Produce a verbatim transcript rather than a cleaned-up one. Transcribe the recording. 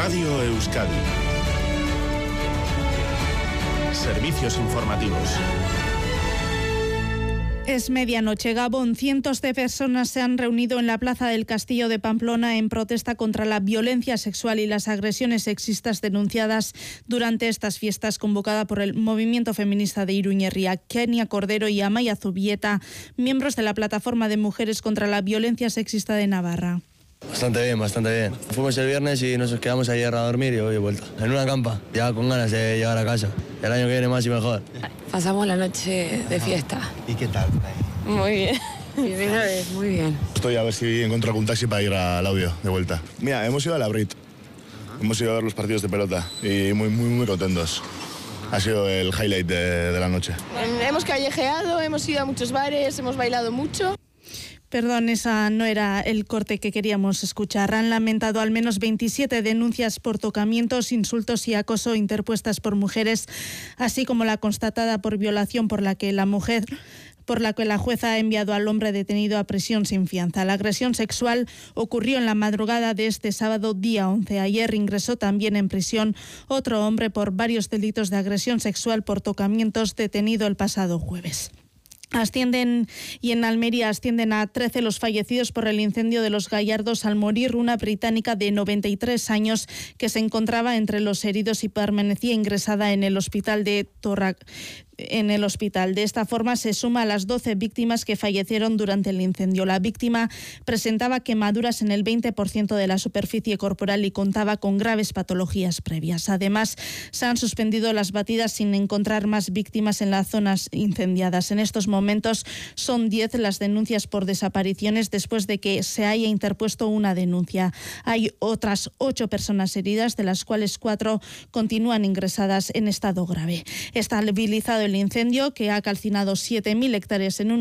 Radio Euskadi. Servicios informativos. Es medianoche. Gabón, cientos de personas se han reunido en la plaza del Castillo de Pamplona en protesta contra la violencia sexual y las agresiones sexistas denunciadas durante estas fiestas, convocada por el movimiento feminista de Iruñerria. Kenia Cordero y Amaia Zubieta, miembros de la plataforma de mujeres contra la violencia sexista de Navarra. Bastante bien, bastante bien. Fuimos el viernes y nos quedamos ayer a dormir y hoy he vuelto. En una campa, ya con ganas de llegar a casa. El año que viene más y mejor. Pasamos la noche de fiesta. ¿Y qué tal? Muy bien. Primera vez, muy bien. Estoy a ver si encuentro algún taxi para ir al audio de vuelta. Mira, hemos ido a la Brit. Hemos ido a ver los partidos de pelota y muy, muy, muy contentos. Ha sido el highlight de, de la noche. Hemos callejeado, hemos ido a muchos bares, hemos bailado mucho. Perdón, esa no era el corte que queríamos escuchar. Han lamentado al menos veintisiete denuncias por tocamientos, insultos y acoso interpuestas por mujeres, así como la constatada por violación por la que la mujer... por la que la jueza ha enviado al hombre detenido a prisión sin fianza. La agresión sexual ocurrió en la madrugada de este sábado, día once. Ayer ingresó también en prisión otro hombre por varios delitos de agresión sexual por tocamientos, detenido el pasado jueves. Ascienden y en Almería ascienden a trece los fallecidos por el incendio de Los Gallardos al morir una británica de noventa y tres años que se encontraba entre los heridos y permanecía ingresada en el hospital de Torrac. En el hospital. De esta forma se suma a las doce víctimas que fallecieron durante el incendio. La víctima presentaba quemaduras en el veinte por ciento de la superficie corporal y contaba con graves patologías previas. Además, se han suspendido las batidas sin encontrar más víctimas en las zonas incendiadas. En estos momentos son diez las denuncias por desapariciones después de que se haya interpuesto una denuncia. Hay otras ocho personas heridas, de las cuales cuatro continúan ingresadas en estado grave. Está estabilizado el incendio, que ha calcinado siete mil hectáreas en un